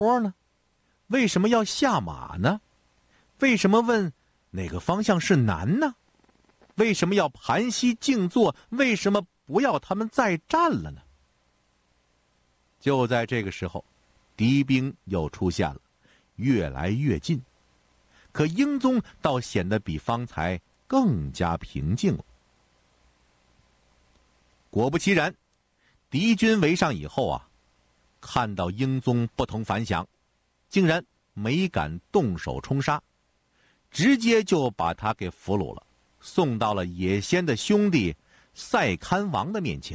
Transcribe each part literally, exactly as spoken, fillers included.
坡呢？为什么要下马呢？为什么问哪个方向是南呢？为什么要盘膝静坐？为什么不要他们再战了呢？就在这个时候，敌兵又出现了，越来越近。可英宗倒显得比方才更加平静了。果不其然，敌军围上以后啊，看到英宗不同凡响，竟然没敢动手冲杀，直接就把他给俘虏了，送到了野先的兄弟赛堪王的面前。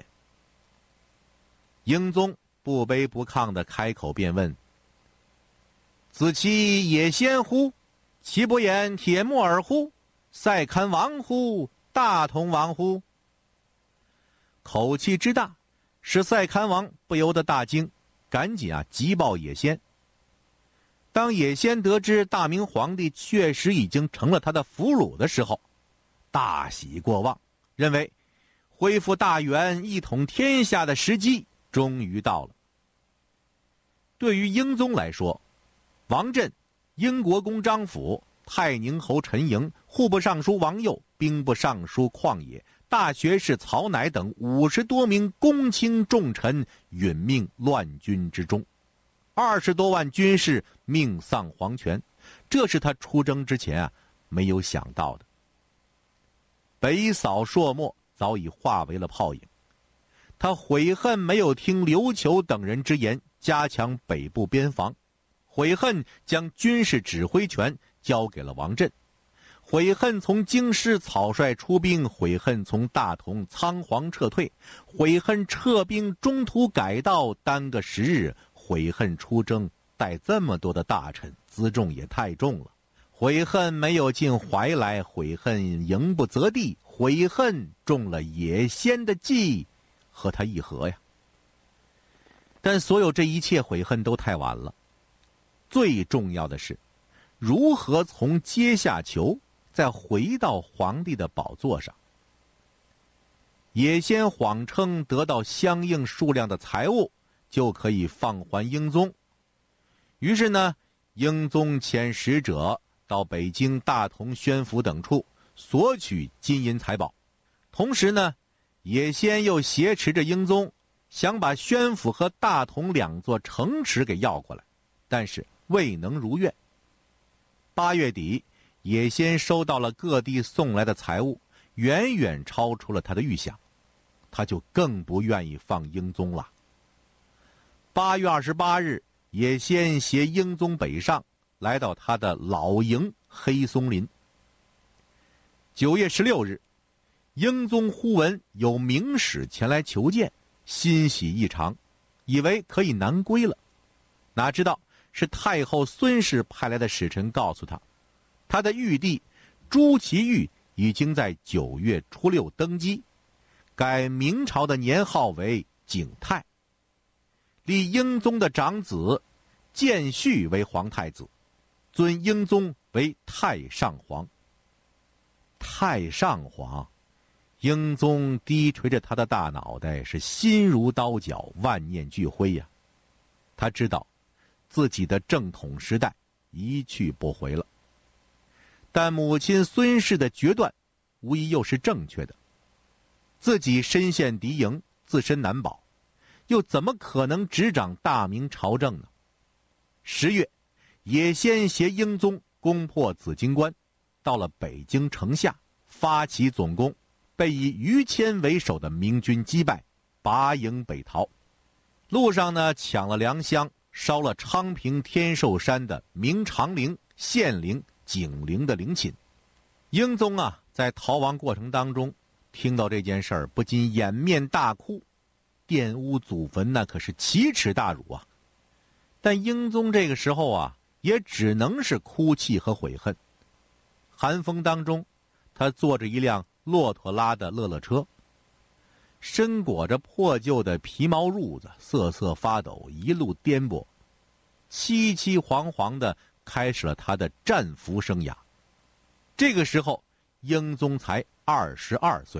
英宗不卑不亢地开口便问：“子其野先乎？其不言铁木儿乎？赛堪王乎？大同王乎？”口气之大，使赛堪王不由得大惊，赶紧啊急报野先。当野先得知大明皇帝确实已经成了他的俘虏的时候，大喜过望，认为恢复大元、一统天下的时机终于到了。对于英宗来说，王振、英国公张辅、泰宁侯陈莹、户部尚书王佑、兵部尚书旷野、大学士曹乃等五十多名公卿重臣殒命乱军之中，二十多万军士命丧黄泉，这是他出征之前啊没有想到的。北扫朔漠早已化为了泡影，他悔恨没有听刘求等人之言，加强北部边防，悔恨将军事指挥权交给了王振，悔恨从京师草率出兵，悔恨从大同仓皇撤退，悔恨撤兵中途改道耽搁时日，悔恨出征带这么多的大臣，辎重也太重了，悔恨没有进怀来，悔恨营不择地，悔恨中了野先的计，和他议和呀。但所有这一切悔恨都太晚了，最重要的是如何从阶下囚再回到皇帝的宝座上。野先谎称得到相应数量的财物就可以放还英宗，于是呢，英宗遣使者到北京、大同、宣府等处索取金银财宝，同时呢，野先又挟持着英宗，想把宣府和大同两座城池给要过来，但是未能如愿。八月底，野先收到了各地送来的财物，远远超出了他的预想，他就更不愿意放英宗了。八月二十八日，野先携英宗北上，来到他的老营黑松林。九月十六日，英宗忽闻有明使前来求见，欣喜异常，以为可以南归了。哪知道是太后孙氏派来的使臣告诉他，他的玉帝朱祁钰已经在九月初六登基，改明朝的年号为景泰，立英宗的长子建煦为皇太子，尊英宗为太上皇。太上皇，英宗低垂着他的大脑袋，是心如刀绞，万念俱灰呀。他知道自己的正统时代一去不回了，但母亲孙氏的决断无疑又是正确的。自己身陷敌营，自身难保，又怎么可能执掌大明朝政呢？十月，野先携英宗攻破紫荆关，到了北京城下，发起总攻，被以于谦为首的明军击败，拔营北逃。路上呢，抢了粮箱，烧了昌平天寿山的明长陵、献陵、景陵的陵寝。英宗啊，在逃亡过程当中，听到这件事儿，不禁掩面大哭，玷污祖坟那可是奇耻大辱啊！但英宗这个时候啊，也只能是哭泣和悔恨。寒风当中，他坐着一辆骆驼拉的乐乐车，身裹着破旧的皮毛褥子，瑟瑟发抖，一路颠簸，凄凄惶惶地开始了他的战俘生涯。这个时候，英宗才二十二岁。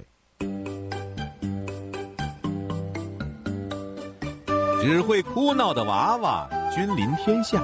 只会哭闹的娃娃君临天下，